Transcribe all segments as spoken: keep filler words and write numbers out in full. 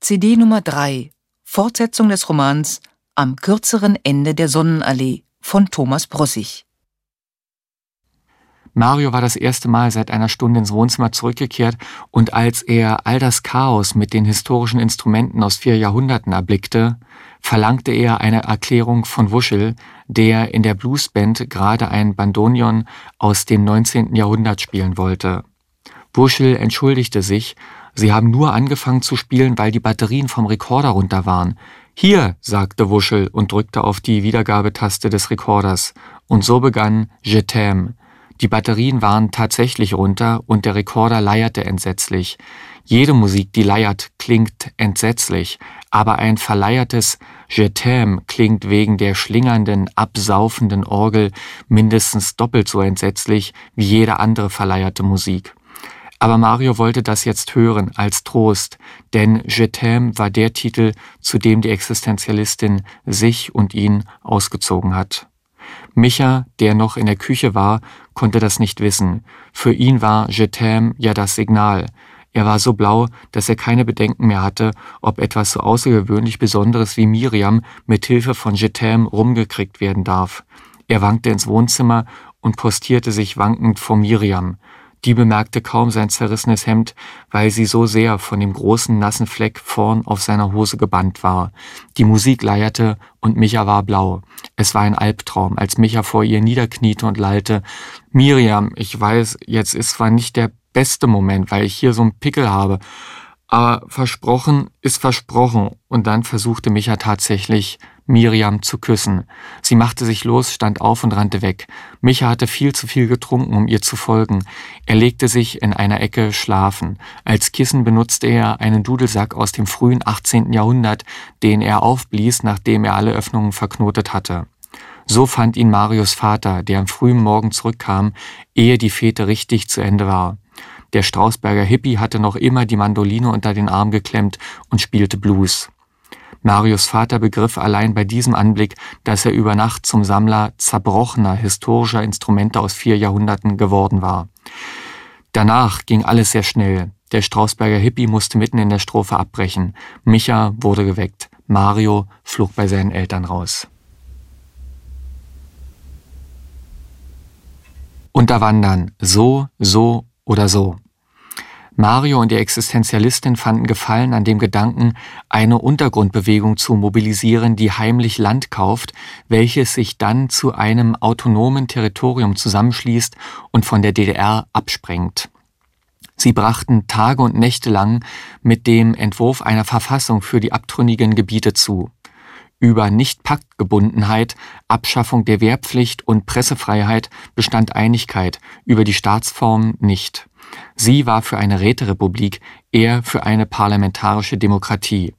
C D Nummer drei, Fortsetzung des Romans Am kürzeren Ende der Sonnenallee von Thomas Brossig. Mario war das erste Mal seit einer Stunde ins Wohnzimmer zurückgekehrt, und als er all das Chaos mit den historischen Instrumenten aus vier Jahrhunderten erblickte, verlangte er eine Erklärung von Wuschel, der in der Bluesband gerade ein Bandoneon aus dem neunzehnten Jahrhundert spielen wollte. Wuschel entschuldigte sich, sie haben nur angefangen zu spielen, weil die Batterien vom Rekorder runter waren. »Hier«, sagte Wuschel und drückte auf die Wiedergabetaste des Rekorders, und so begann Je t'aime. Die Batterien waren tatsächlich runter und der Rekorder leierte entsetzlich. Jede Musik, die leiert, klingt entsetzlich, aber ein verleiertes Je t'aime klingt wegen der schlingernden, absaufenden Orgel mindestens doppelt so entsetzlich wie jede andere verleierte Musik. Aber Mario wollte das jetzt hören, als Trost, denn Je t'aime war der Titel, zu dem die Existenzialistin sich und ihn ausgezogen hat. Micha, der noch in der Küche war, konnte das nicht wissen. Für ihn war Je t'aime ja das Signal. Er war so blau, dass er keine Bedenken mehr hatte, ob etwas so außergewöhnlich Besonderes wie Miriam mit Hilfe von Je t'aime rumgekriegt werden darf. Er wankte ins Wohnzimmer und postierte sich wankend vor Miriam. Die bemerkte kaum sein zerrissenes Hemd, weil sie so sehr von dem großen nassen Fleck vorn auf seiner Hose gebannt war. Die Musik leierte und Micha war blau. Es war ein Albtraum, als Micha vor ihr niederkniete und lallte: »Miriam, ich weiß, jetzt ist zwar nicht der beste Moment, weil ich hier so einen Pickel habe, aber versprochen ist versprochen.« Und dann versuchte Micha tatsächlich, Miriam zu küssen. Sie machte sich los, stand auf und rannte weg. Micha hatte viel zu viel getrunken, um ihr zu folgen. Er legte sich in einer Ecke schlafen. Als Kissen benutzte er einen Dudelsack aus dem frühen achtzehnten Jahrhundert, den er aufblies, nachdem er alle Öffnungen verknotet hatte. So fand ihn Marios Vater, der am frühen Morgen zurückkam, ehe die Fete richtig zu Ende war. Der Strausberger Hippie hatte noch immer die Mandoline unter den Arm geklemmt und spielte Blues. Marios Vater begriff allein bei diesem Anblick, dass er über Nacht zum Sammler zerbrochener historischer Instrumente aus vier Jahrhunderten geworden war. Danach ging alles sehr schnell. Der Strausberger Hippie musste mitten in der Strophe abbrechen. Micha wurde geweckt. Mario flog bei seinen Eltern raus. Unterwandern. So, so oder so. Mario und die Existenzialistin fanden Gefallen an dem Gedanken, eine Untergrundbewegung zu mobilisieren, die heimlich Land kauft, welches sich dann zu einem autonomen Territorium zusammenschließt und von der D D R absprengt. Sie brachten Tage und Nächte lang mit dem Entwurf einer Verfassung für die abtrünnigen Gebiete zu. Über Nicht-Paktgebundenheit, Abschaffung der Wehrpflicht und Pressefreiheit bestand Einigkeit, über die Staatsform nicht. Sie war für eine Räterepublik, er für eine parlamentarische Demokratie.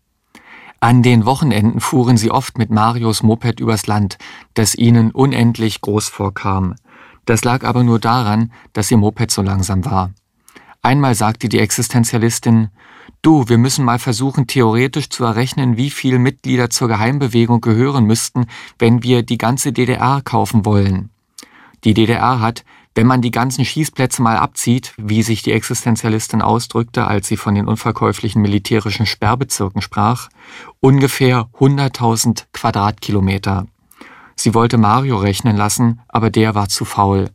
An den Wochenenden fuhren sie oft mit Marios Moped übers Land, das ihnen unendlich groß vorkam. Das lag aber nur daran, dass ihr Moped so langsam war. Einmal sagte die Existenzialistin: »Du, wir müssen mal versuchen, theoretisch zu errechnen, wie viele Mitglieder zur Geheimbewegung gehören müssten, wenn wir die ganze D D R kaufen wollen.« Die D D R hat, wenn man die ganzen Schießplätze mal abzieht, wie sich die Existenzialistin ausdrückte, als sie von den unverkäuflichen militärischen Sperrbezirken sprach, ungefähr hunderttausend Quadratkilometer. Sie wollte Mario rechnen lassen, aber der war zu faul.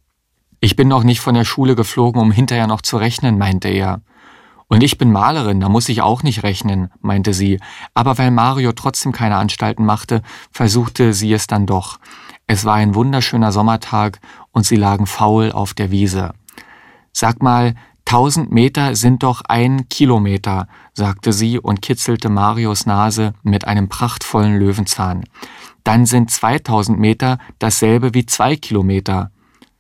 »Ich bin noch nicht von der Schule geflogen, um hinterher noch zu rechnen«, meinte er. »Und ich bin Malerin, da muss ich auch nicht rechnen«, meinte sie. Aber weil Mario trotzdem keine Anstalten machte, versuchte sie es dann doch. Es war ein wunderschöner Sommertag und sie lagen faul auf der Wiese. »Sag mal, tausend Meter sind doch ein Kilometer«, sagte sie und kitzelte Marios Nase mit einem prachtvollen Löwenzahn. »Dann sind zweitausend Meter dasselbe wie zwei Kilometer.«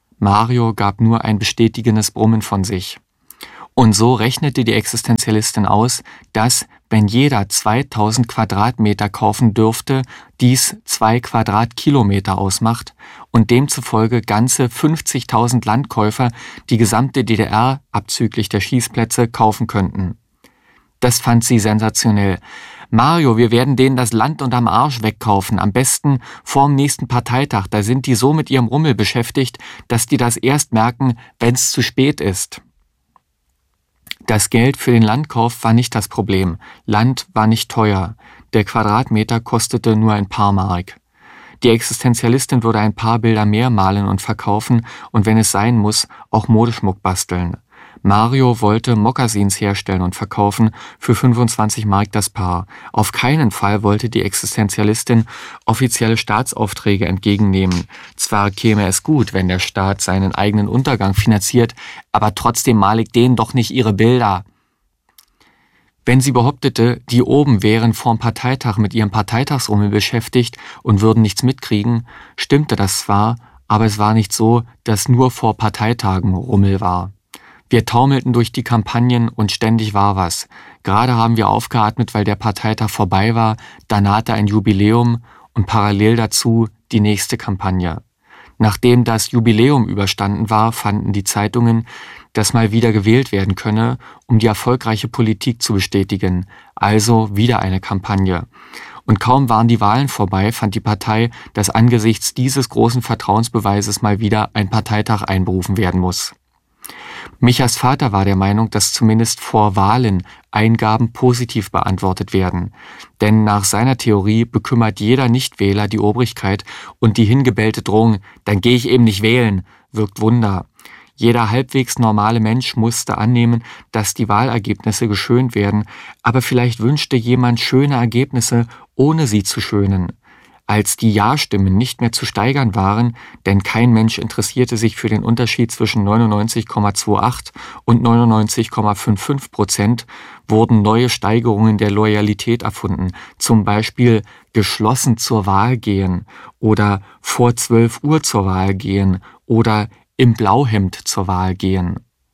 Mario gab nur ein bestätigendes Brummen von sich. Und so rechnete die Existenzialistin aus, dass, wenn jeder zweitausend Quadratmeter kaufen dürfte, dies zwei Quadratkilometer ausmacht und demzufolge ganze fünfzigtausend Landkäufer die gesamte D D R abzüglich der Schießplätze kaufen könnten. Das fand sie sensationell. »Mario, wir werden denen das Land unterm Arsch wegkaufen, am besten vorm nächsten Parteitag. Da sind die so mit ihrem Rummel beschäftigt, dass die das erst merken, wenn's zu spät ist.« Das Geld für den Landkauf war nicht das Problem. Land war nicht teuer. Der Quadratmeter kostete nur ein paar Mark. Die Existenzialistin würde ein paar Bilder mehr malen und verkaufen und wenn es sein muss, auch Modeschmuck basteln. Mario wollte Mokassins herstellen und verkaufen für fünfundzwanzig Mark das Paar. Auf keinen Fall wollte die Existenzialistin offizielle Staatsaufträge entgegennehmen. Zwar käme es gut, wenn der Staat seinen eigenen Untergang finanziert, aber trotzdem male ich denen doch nicht ihre Bilder. Wenn sie behauptete, die oben wären vorm Parteitag mit ihrem Parteitagsrummel beschäftigt und würden nichts mitkriegen, stimmte das zwar, aber es war nicht so, dass nur vor Parteitagen Rummel war. Wir taumelten durch die Kampagnen und ständig war was. Gerade haben wir aufgeatmet, weil der Parteitag vorbei war, da nahte ein Jubiläum und parallel dazu die nächste Kampagne. Nachdem das Jubiläum überstanden war, fanden die Zeitungen, dass mal wieder gewählt werden könne, um die erfolgreiche Politik zu bestätigen. Also wieder eine Kampagne. Und kaum waren die Wahlen vorbei, fand die Partei, dass angesichts dieses großen Vertrauensbeweises mal wieder ein Parteitag einberufen werden muss. Michas Vater war der Meinung, dass zumindest vor Wahlen Eingaben positiv beantwortet werden. Denn nach seiner Theorie bekümmert jeder Nichtwähler die Obrigkeit und die hingebellte Drohung, dann gehe ich eben nicht wählen, wirkt Wunder. Jeder halbwegs normale Mensch musste annehmen, dass die Wahlergebnisse geschönt werden, aber vielleicht wünschte jemand schöne Ergebnisse, ohne sie zu schönen. Als die Ja-Stimmen nicht mehr zu steigern waren, denn kein Mensch interessierte sich für den Unterschied zwischen neunundneunzig Komma achtundzwanzig und neunundneunzig Komma fünfundfünfzig Prozent, wurden neue Steigerungen der Loyalität erfunden, zum Beispiel geschlossen zur Wahl gehen oder vor zwölf Uhr zur Wahl gehen oder im Blauhemd zur Wahl gehen.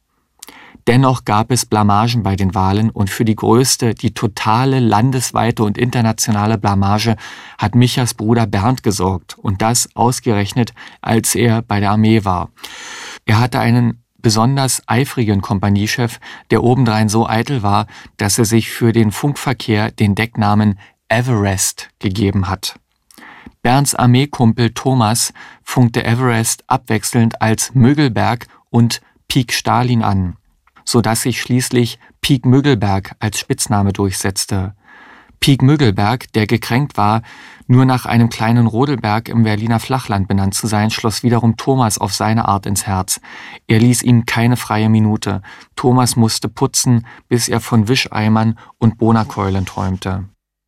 Dennoch gab es Blamagen bei den Wahlen und für die größte, die totale landesweite und internationale Blamage hat Michas Bruder Bernd gesorgt und das ausgerechnet, als er bei der Armee war. Er hatte einen besonders eifrigen Kompaniechef, der obendrein so eitel war, dass er sich für den Funkverkehr den Decknamen Everest gegeben hat. Bernds Armeekumpel Thomas funkte Everest abwechselnd als Müggelberg und Pik Stalin an, sodass sich schließlich Pik Müggelberg als Spitzname durchsetzte. Pik Müggelberg, der gekränkt war, nur nach einem kleinen Rodelberg im Berliner Flachland benannt zu sein, schloss wiederum Thomas auf seine Art ins Herz. Er ließ ihm keine freie Minute. Thomas musste putzen, bis er von Wischeimern und Bohnerkeulen träumte.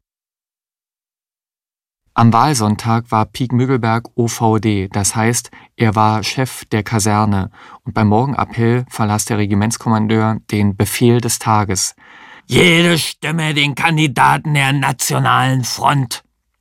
Am Wahlsonntag war Pik Müggelberg O V D, das heißt, er war Chef der Kaserne und beim Morgenappell verlas der Regimentskommandeur den Befehl des Tages. Jede Stimme den Kandidaten der Nationalen Front.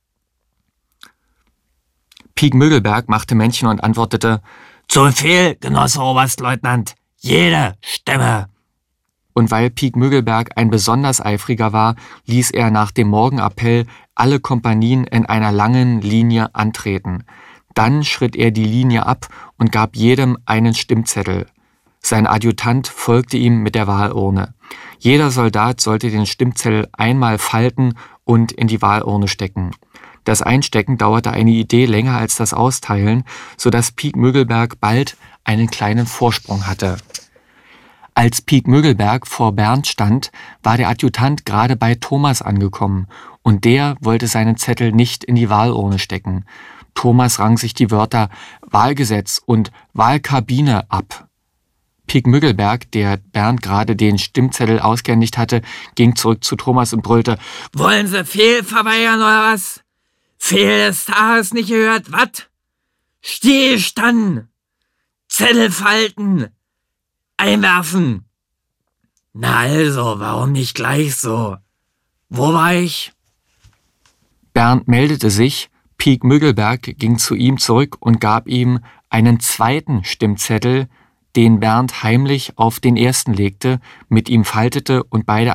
Pik Müggelberg machte Männchen und antwortete, zu Befehl, Genosse Oberstleutnant, jede Stimme. Und weil Pik Müggelberg ein besonders eifriger war, ließ er nach dem Morgenappell alle Kompanien in einer langen Linie antreten. Dann schritt er die Linie ab und gab jedem einen Stimmzettel. Sein Adjutant folgte ihm mit der Wahlurne. Jeder Soldat sollte den Stimmzettel einmal falten und in die Wahlurne stecken. Das Einstecken dauerte eine Idee länger als das Austeilen, sodass Pik Müggelberg bald einen kleinen Vorsprung hatte. Als Pik Müggelberg vor Bernd stand, war der Adjutant gerade bei Thomas angekommen und der wollte seinen Zettel nicht in die Wahlurne stecken. Thomas rang sich die Wörter Wahlgesetz und Wahlkabine ab. Pik Müggelberg, der Bernd gerade den Stimmzettel ausgehändigt hatte, ging zurück zu Thomas und brüllte, wollen Sie Fehl verweigern oder was? Fehl des Tages nicht gehört, wat? Stillstand! Zettel falten! Einwerfen! Na also, warum nicht gleich so? Wo war ich? Bernd meldete sich, Pik Müggelberg ging zu ihm zurück und gab ihm einen zweiten Stimmzettel, den Bernd heimlich auf den ersten legte, mit ihm faltete und beide